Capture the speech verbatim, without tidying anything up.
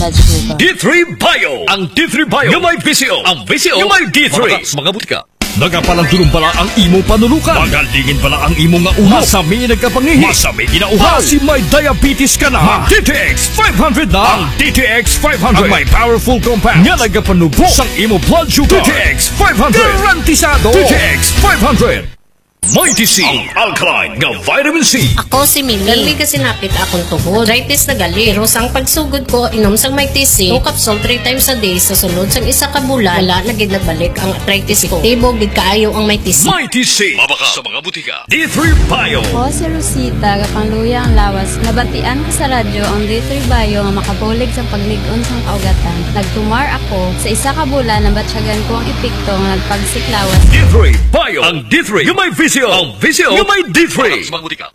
D three Bio. Ang D three Bio yung may V C O. Ang V C O yung may D three. Mga butika. Nagapalandulong pala ang imo panulukan. Magalingin pala ang imo nga ulo. Masami nagkapangihi. Masami ginauhaw. Kasi may diabetes ka na. D T X five hundred na. Ang D T X five hundred. Ang may powerful compound. Nga nagapanubo sang imo blood sugar. D T X five hundred. Garantisado. D T X five hundred. Mighty C, ang alkaline nga vitamin C. Ako si Mimi. Gali kasi napit akong tuhod. Arthritis na gali. Pero sang pagsugod ko, inom sang Mighty C, two capsule three times a day sa sunod sang isa ka bulan. Wala na gid nagbalik ang arthritis ko. Tibog gid kaayo ang Mighty C. Mighty C. Mabaka sa mga butika. D three Bio. Ako si Rosita, kapangluya ang lawas. Nabatian ko sa radyo ang D three Bio nga makabulig sa paglig-on sang kaugatan. Nagtumar ako sa isa ka bulan nabatsyagan ko ang epekto nga nagpagsiklawas. D three Bio. Ang D three yung may V C O. Ang V C O yung may D three.